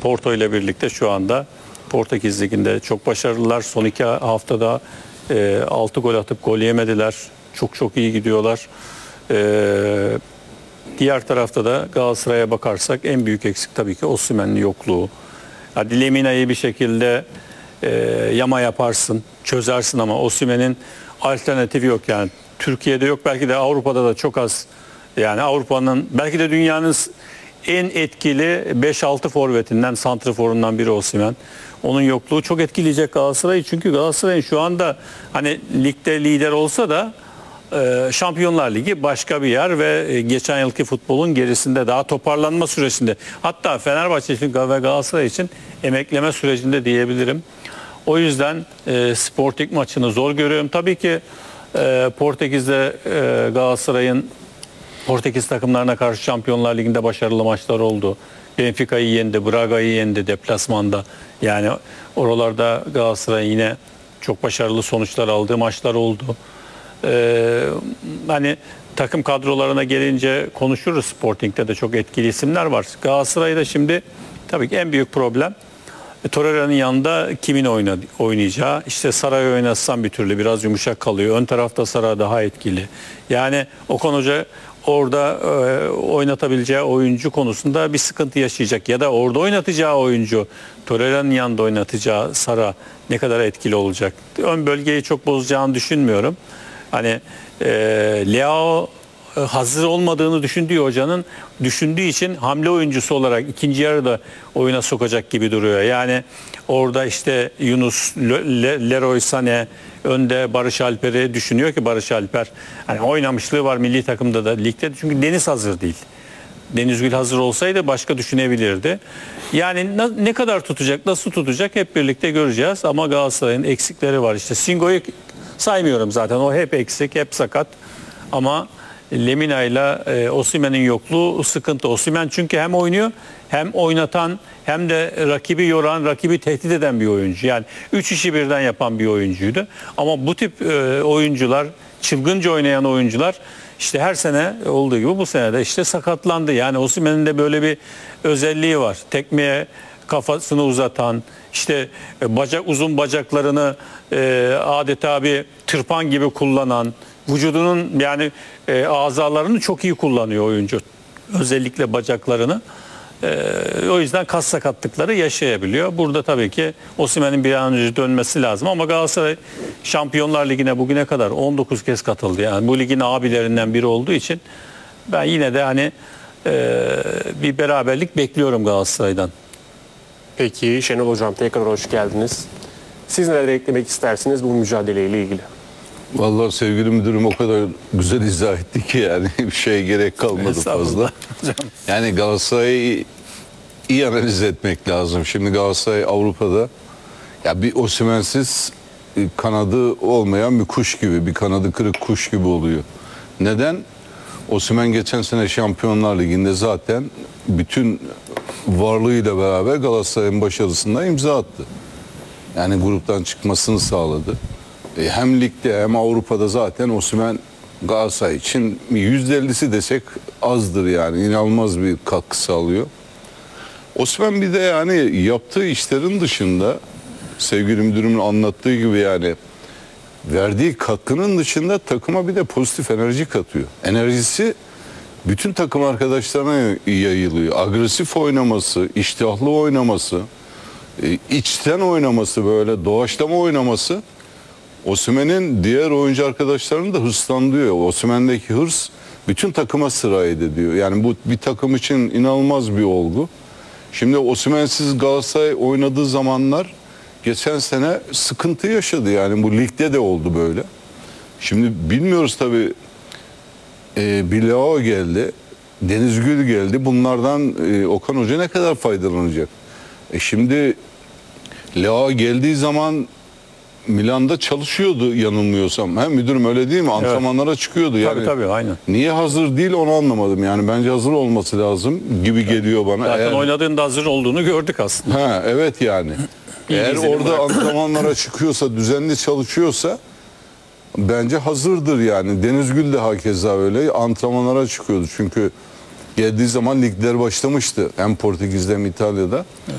Porto ile birlikte şu anda Portekiz Ligi'nde çok başarılılar. Son 2 haftada 6 gol atıp gol yemediler. Çok çok iyi gidiyorlar. Diğer tarafta da Galatasaray'a bakarsak en büyük eksik tabii ki Osimhen'in yokluğu. Hadi Lemina'yı bir şekilde yama yaparsın, çözersin ama Osimhen'in alternatifi yok yani. Türkiye'de yok, belki de Avrupa'da da çok az. Yani Avrupa'nın, belki de dünyanın en etkili 5-6 forvetinden, santraforundan biri Osimhen. Onun yokluğu çok etkileyecek Galatasaray'ı. Çünkü Galatasaray'ın şu anda hani ligde lider olsa da Şampiyonlar Ligi başka bir yer ve geçen yılki futbolun gerisinde, daha toparlanma sürecinde. Hatta Fenerbahçe için ve Galatasaray için emekleme sürecinde diyebilirim. O yüzden Sporting maçını zor görüyorum. Tabii ki Portekiz'de Galatasaray'ın Portekiz takımlarına karşı Şampiyonlar Ligi'nde başarılı maçlar oldu. Benfica'yı yendi, Braga'yı yendi deplasmanda. Yani oralarda Galatasaray'ın yine çok başarılı sonuçlar aldığı maçlar oldu. Hani takım kadrolarına gelince konuşuruz. Sporting'de de çok etkili isimler var. Galatasaray'da şimdi tabii ki en büyük problem Torreira'nın yanında kimin oynayacağı. İşte Saray'ı oynatsan bir türlü biraz yumuşak kalıyor. Ön tarafta Saray daha etkili. Yani Okan Hoca orada oynatabileceği oyuncu konusunda bir sıkıntı yaşayacak. Ya da orada oynatacağı oyuncu, Torreira'nın yanında oynatacağı Sara ne kadar etkili olacak. Ön bölgeyi çok bozacağını düşünmüyorum. Hani Leao hazır olmadığını düşündüğü hocanın düşündüğü için hamle oyuncusu olarak ikinci yarıda oyuna sokacak gibi duruyor. Yani orada işte Yunus, Leroy Sané, önde Barış Alper'i düşünüyor ki Barış Alper hani oynamışlığı var milli takımda da ligde, çünkü Deniz hazır değil. Deniz Gül hazır olsaydı başka düşünebilirdi. Yani ne kadar tutacak, nasıl tutacak hep birlikte göreceğiz ama Galatasaray'ın eksikleri var. İşte Singo'yu saymıyorum zaten, o hep eksik, hep sakat ama Lemina ile Osimhen'in yokluğu sıkıntı. Osimhen çünkü hem oynuyor, hem oynatan, hem de rakibi yoran, rakibi tehdit eden bir oyuncu. Yani 3 işi birden yapan bir oyuncuydu. Ama bu tip oyuncular, çılgınca oynayan oyuncular işte her sene olduğu gibi bu sene de işte sakatlandı. Yani Osimhen'in de böyle bir özelliği var. Tekmeye kafasını uzatan, işte uzun bacaklarını adeta bir tırpan gibi kullanan, vücudunun yani azalarını çok iyi kullanıyor oyuncu. Özellikle bacaklarını. O yüzden kas sakatlıkları yaşayabiliyor. Burada tabii ki Osimhen'in bir an önce dönmesi lazım ama Galatasaray Şampiyonlar Ligi'ne bugüne kadar 19 kez katıldı. Yani bu ligin abilerinden biri olduğu için ben yine de hani bir beraberlik bekliyorum Galatasaray'dan. Peki Şenol Hocam, tekrar hoş geldiniz. Siz neler eklemek istersiniz bu mücadeleyle ilgili? Vallahi sevgili müdürüm o kadar güzel izah etti ki yani bir şeye gerek kalmadı fazla. Yani Galatasaray'ı iyi analiz etmek lazım. Şimdi Galatasaray Avrupa'da ya bir Osimhen'siz kanadı olmayan bir kuş gibi, bir kanadı kırık kuş gibi oluyor. Neden? Osimhen geçen sene Şampiyonlar Ligi'nde zaten bütün varlığıyla beraber Galatasaray'ın başarısına imza attı. Yani gruptan çıkmasını sağladı. Hem ligde hem Avrupa'da zaten Osimhen Galatasaray için %50'si desek azdır yani. İnanılmaz bir katkı sağlıyor. Osimhen bir de yani yaptığı işlerin dışında sevgili müdürümün anlattığı gibi yani verdiği katkının dışında takıma bir de pozitif enerji katıyor. Enerjisi bütün takım arkadaşlarına yayılıyor. Agresif oynaması, iştahlı oynaması, içten oynaması, böyle doğaçlama oynaması Osimhen'in diğer oyuncu arkadaşlarını da hırslandırıyor. Osimhen'deki hırs bütün takıma sirayet ediyor. Yani bu bir takım için inanılmaz bir olgu. Şimdi Osimhen'siz Galatasaray oynadığı zamanlar geçen sene sıkıntı yaşadı. Yani bu ligde de oldu böyle. Şimdi bilmiyoruz tabii. Bilbao geldi. Deniz Gül geldi. Bunlardan Okan Hoca ne kadar faydalanacak? Şimdi Leao geldiği zaman Milan'da çalışıyordu yanılmıyorsam. He, müdürüm öyle değil mi? Antrenmanlara çıkıyordu. Yani Tabii aynen. niye hazır değil onu anlamadım. Yani bence hazır olması lazım gibi geliyor bana. Zaten oynadığında hazır olduğunu gördük aslında. Ha, evet yani. Eğer orada antrenmanlara çıkıyorsa, düzenli çalışıyorsa bence hazırdır yani. Deniz Gül de hakeza öyle. Antrenmanlara çıkıyordu çünkü geldiği zaman ligler başlamıştı. Hem Portekiz'de hem İtalya'da.